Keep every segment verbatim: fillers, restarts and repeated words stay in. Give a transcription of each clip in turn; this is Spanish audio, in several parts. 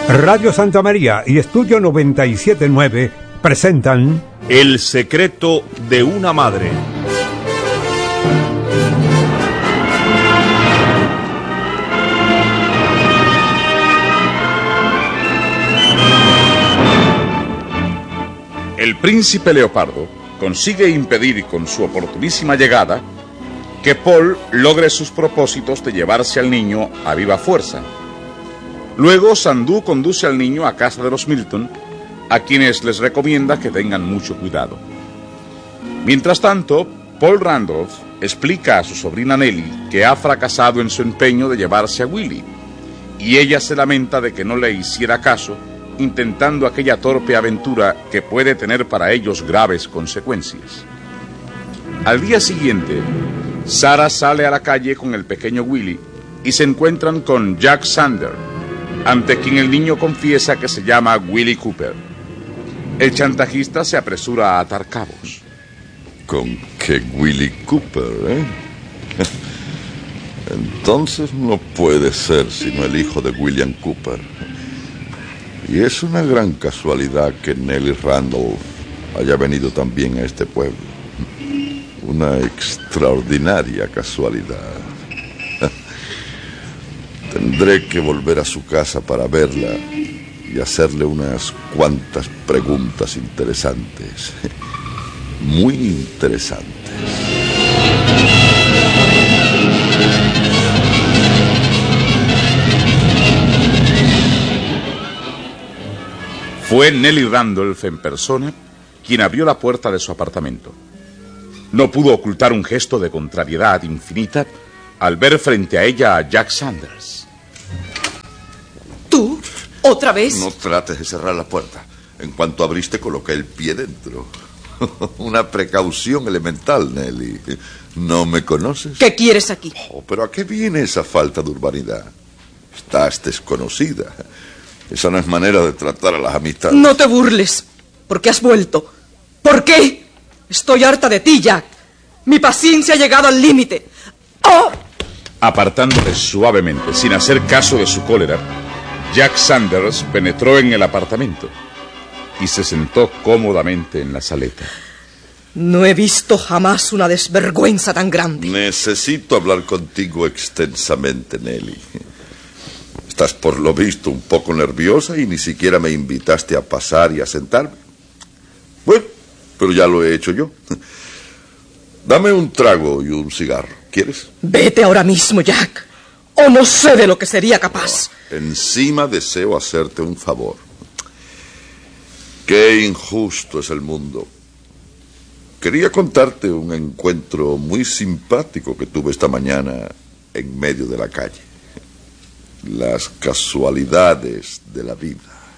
Radio Santa María y Estudio noventa y siete punto nueve presentan El secreto de una madre. El príncipe Leopardo consigue impedir con su oportunísima llegada que Paul logre sus propósitos de llevarse al niño a viva fuerza. Luego Sandú conduce al niño a casa de los Milton, a quienes les recomienda que tengan mucho cuidado. Mientras tanto, Paul Randolph explica a su sobrina Nellie que ha fracasado en su empeño de llevarse a Willie, y ella se lamenta de que no le hiciera caso, intentando aquella torpe aventura que puede tener para ellos graves consecuencias. Al día siguiente, Sarah sale a la calle con el pequeño Willie y se encuentran con Jack Sanders, ante quien el niño confiesa que se llama Willie Cooper. El chantajista se apresura a atar cabos. ¿Con qué Willie Cooper, eh? Entonces no puede ser sino el hijo de William Cooper. Y es una gran casualidad que Nellie Randolph haya venido también a este pueblo. Una extraordinaria casualidad. Tendré que volver a su casa para verla y hacerle unas cuantas preguntas interesantes. Muy interesantes. Fue Nellie Randolph en persona quien abrió la puerta de su apartamento. No pudo ocultar un gesto de contrariedad infinita al ver frente a ella a Jack Sanders. ¿Tú? ¿Otra vez? No trates de cerrar la puerta. En cuanto abriste, coloqué el pie dentro. Una precaución elemental, Nellie. ¿No me conoces? ¿Qué quieres aquí? Oh, ¿pero a qué viene esa falta de urbanidad? Estás desconocida. Esa no es manera de tratar a las amistades. No te burles, porque has vuelto. ¿Por qué? Estoy harta de ti, Jack. Mi paciencia ha llegado al límite. ¡Oh! Apartándole suavemente, sin hacer caso de su cólera, Jack Sanders penetró en el apartamento y se sentó cómodamente en la saleta. No he visto jamás una desvergüenza tan grande. Necesito hablar contigo extensamente, Nellie. Estás por lo visto un poco nerviosa y ni siquiera me invitaste a pasar y a sentarme. Bueno, pero ya lo he hecho yo. Dame un trago y un cigarro, ¿quieres? Vete ahora mismo, Jack, o no sé de lo que sería capaz. No, encima deseo hacerte un favor. Qué injusto es el mundo. Quería contarte un encuentro muy simpático que tuve esta mañana en medio de la calle. Las casualidades de la vida.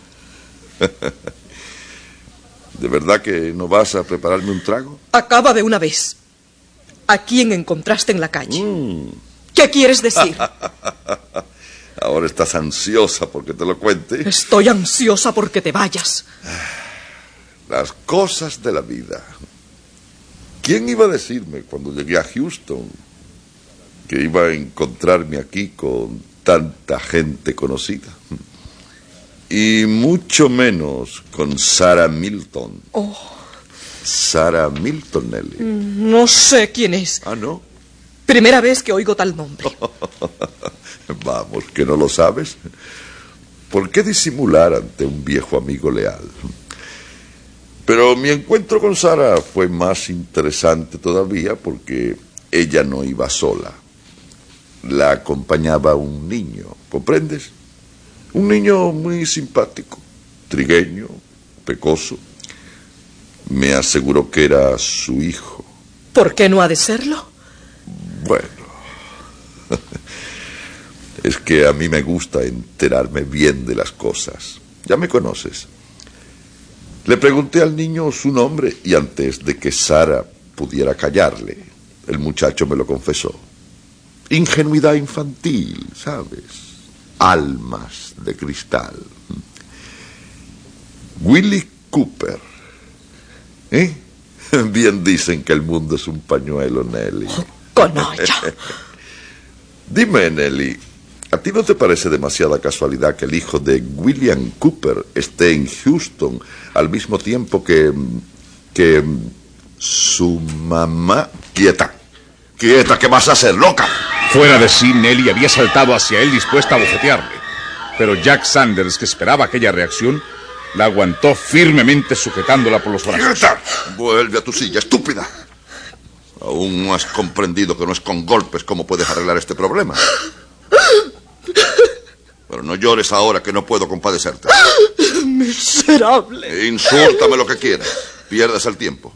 ¿De verdad que no vas a prepararme un trago? Acaba de una vez. ¿A quién encontraste en la calle? Mm. ¿Qué quieres decir? Ahora estás ansiosa porque te lo cuente. Estoy ansiosa porque te vayas. Las cosas de la vida. ¿Quién iba a decirme cuando llegué a Houston que iba a encontrarme aquí con tanta gente conocida? Y mucho menos con Sarah Milton. Oh. Sarah Milton, Nellie. No sé quién es. ¿Ah, no? Primera vez que oigo tal nombre. Vamos, ¿que no lo sabes? ¿Por qué disimular ante un viejo amigo leal? Pero mi encuentro con Sarah fue más interesante todavía porque ella no iba sola. La acompañaba un niño, ¿comprendes? Un niño muy simpático, trigueño, pecoso. Me aseguró que era su hijo. ¿Por qué no ha de serlo? Bueno, es que a mí me gusta enterarme bien de las cosas. Ya me conoces. Le pregunté al niño su nombre y antes de que Sarah pudiera callarle, el muchacho me lo confesó. Ingenuidad infantil, ¿sabes? Almas de cristal. Willie Cooper. ¿Eh? Bien dicen que el mundo es un pañuelo, Nellie. Oh, canalla. Dime, Nellie, ¿A ti no te parece demasiada casualidad que el hijo de William Cooper esté en Houston al mismo tiempo que... que... su mamá? ¡Quieta! ¡Quieta! ¿Qué vas a hacer, loca? Fuera de sí, Nelly había saltado hacia él dispuesta a bofetearle. Pero Jack Sanders, que esperaba aquella reacción, la aguantó firmemente sujetándola por los brazos. ¡Quieta! Vuelve a tu silla, estúpida. Aún no has comprendido que no es con golpes cómo puedes arreglar este problema. Pero no llores ahora, que no puedo compadecerte. Miserable. Insúltame lo que quieras. Pierdas el tiempo.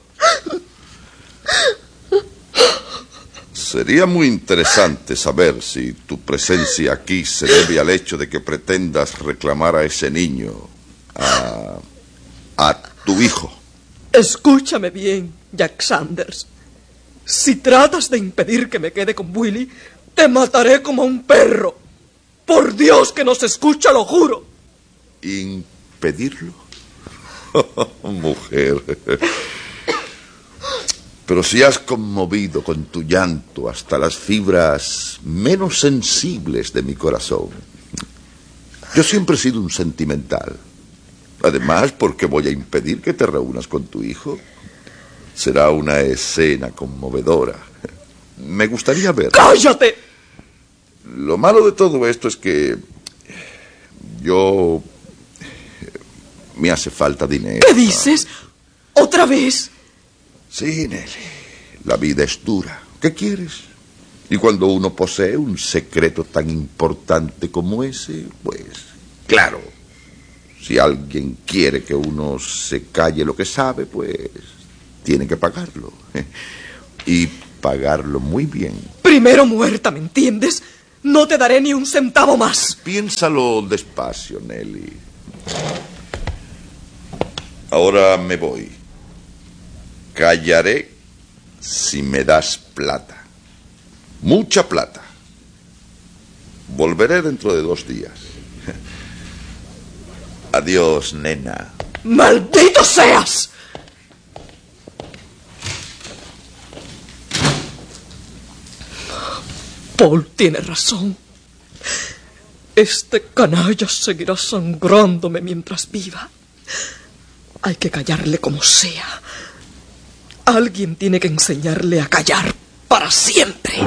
Sería muy interesante saber si tu presencia aquí se debe al hecho de que pretendas reclamar a ese niño, a, a tu hijo. Escúchame bien, Jack Sanders. Si tratas de impedir que me quede con Willy, te mataré como a un perro. Por Dios que nos escucha, lo juro. ¿Impedirlo? Mujer. Pero si has conmovido con tu llanto hasta las fibras menos sensibles de mi corazón. Yo siempre he sido un sentimental. Además, ¿por qué voy a impedir que te reúnas con tu hijo? Será una escena conmovedora. Me gustaría ver. ¡Cállate! Lo malo de todo esto es que yo... me hace falta dinero. ¿Qué dices? ¿Otra vez? Sí, Nelly. La vida es dura. ¿Qué quieres? Y cuando uno posee un secreto tan importante como ese, pues, claro, si alguien quiere que uno se calle lo que sabe, pues, tiene que pagarlo. Y pagarlo muy bien. Primero muerta, ¿me entiendes? No te daré ni un centavo más. Piénsalo despacio, Nelly. Ahora me voy. Callaré si me das plata. Mucha plata. Volveré dentro de dos días. Adiós, nena. ¡Maldito seas! Paul tiene razón. Este canalla seguirá sangrándome mientras viva. Hay que callarle como sea. Alguien tiene que enseñarle a callar para siempre.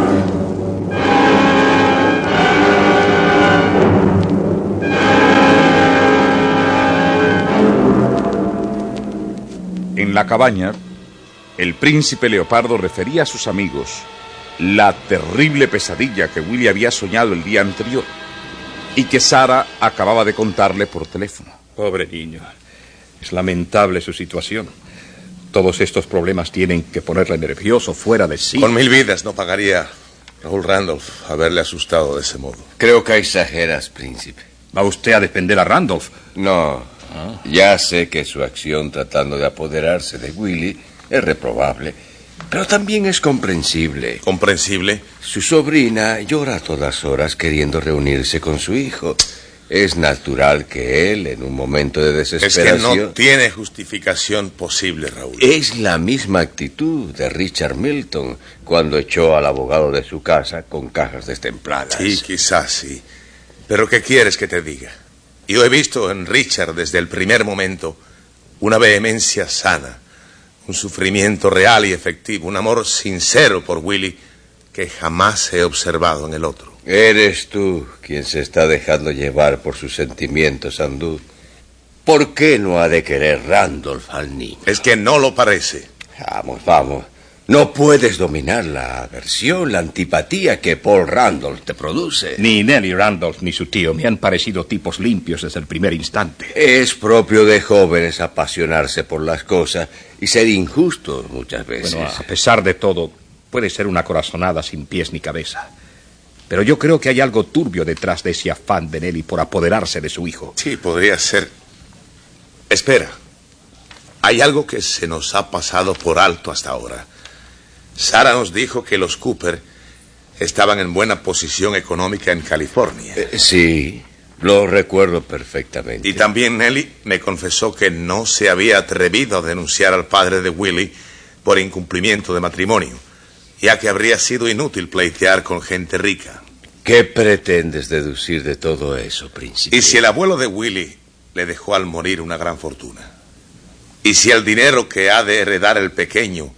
En la cabaña, el príncipe Leopardo refería a sus amigos la terrible pesadilla que Willy había soñado el día anterior y que Sara acababa de contarle por teléfono. Pobre niño. Es lamentable su situación. Todos estos problemas tienen que ponerle nervioso, fuera de sí. Con mil vidas no pagaría Raúl Randolph haberle asustado de ese modo. Creo que exageras, príncipe. ¿Va usted a defender a Randolph? No. Ah. Ya sé que su acción tratando de apoderarse de Willy es reprobable, pero también es comprensible. ¿Comprensible? Su sobrina llora a todas horas queriendo reunirse con su hijo. Es natural que él, en un momento de desesperación... Es que no tiene justificación posible, Raúl. Es la misma actitud de Richard Milton cuando echó al abogado de su casa con cajas destempladas. Sí, quizás sí. Pero ¿qué quieres que te diga? Yo he visto en Richard desde el primer momento una vehemencia sana, un sufrimiento real y efectivo, un amor sincero por Willy que jamás he observado en el otro. Eres tú quien se está dejando llevar por sus sentimientos, Sandú. ¿Por qué no ha de querer Randolph al niño? Es que no lo parece. Vamos, vamos. No puedes dominar la aversión, la antipatía que Paul Randolph te produce. Ni Nelly Randolph ni su tío me han parecido tipos limpios desde el primer instante. Es propio de jóvenes apasionarse por las cosas y ser injustos muchas veces. Bueno, a pesar de todo, puede ser una corazonada sin pies ni cabeza. Pero yo creo que hay algo turbio detrás de ese afán de Nelly por apoderarse de su hijo. Sí, podría ser. Espera. Hay algo que se nos ha pasado por alto hasta ahora. Sara nos dijo que los Cooper estaban en buena posición económica en California. Eh, sí, lo recuerdo perfectamente. Y también Nelly me confesó que no se había atrevido a denunciar al padre de Willy por incumplimiento de matrimonio, ya que habría sido inútil pleitear con gente rica. ¿Qué pretendes deducir de todo eso, príncipe? ¿Y si el abuelo de Willy le dejó al morir una gran fortuna? ¿Y si el dinero que ha de heredar el pequeño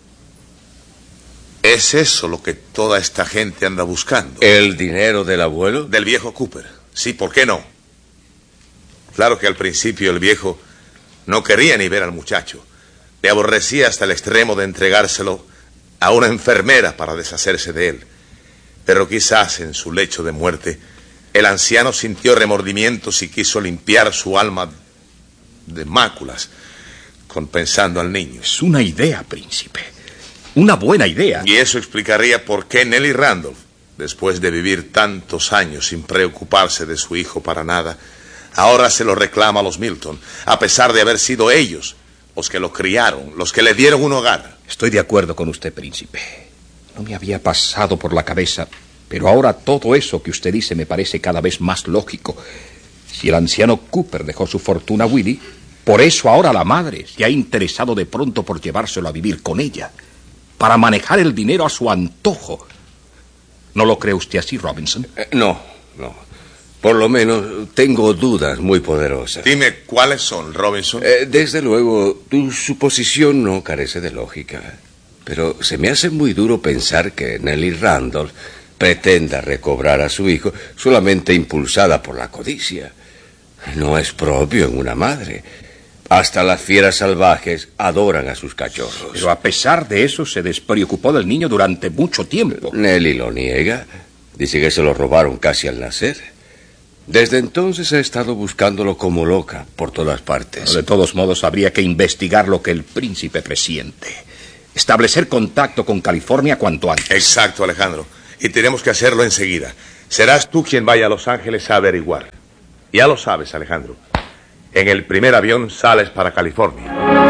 es eso lo que toda esta gente anda buscando? ¿El dinero del abuelo? Del viejo Cooper. Sí, ¿por qué no? Claro que al principio el viejo no quería ni ver al muchacho. Le aborrecía hasta el extremo de entregárselo a una enfermera para deshacerse de él. Pero quizás en su lecho de muerte el anciano sintió remordimientos y quiso limpiar su alma de máculas, compensando al niño. Es una idea, príncipe. Una buena idea. Y eso explicaría por qué Nellie Randolph, después de vivir tantos años sin preocuparse de su hijo para nada, ahora se lo reclama a los Milton, a pesar de haber sido ellos los que lo criaron, los que le dieron un hogar. Estoy de acuerdo con usted, príncipe. No me había pasado por la cabeza, pero ahora todo eso que usted dice me parece cada vez más lógico. Si el anciano Cooper dejó su fortuna a Willy, por eso ahora la madre se ha interesado de pronto por llevárselo a vivir con ella, para manejar el dinero a su antojo. ¿No lo cree usted así, Robinson? Eh, no, no. Por lo menos tengo dudas muy poderosas. Dime, ¿cuáles son, Robinson? Eh, desde luego, tu suposición no carece de lógica. Pero se me hace muy duro pensar que Nellie Randolph pretenda recobrar a su hijo solamente impulsada por la codicia. No es propio en una madre. Hasta las fieras salvajes adoran a sus cachorros. Pero a pesar de eso se despreocupó del niño durante mucho tiempo. Nellie lo niega. Dice que se lo robaron casi al nacer. Desde entonces ha estado buscándolo como loca por todas partes. De todos modos, habría que investigar lo que el príncipe presiente. Establecer contacto con California cuanto antes. Exacto, Alejandro. Y tenemos que hacerlo enseguida. Serás tú quien vaya a Los Ángeles a averiguar. Ya lo sabes, Alejandro. En el primer avión sales para California.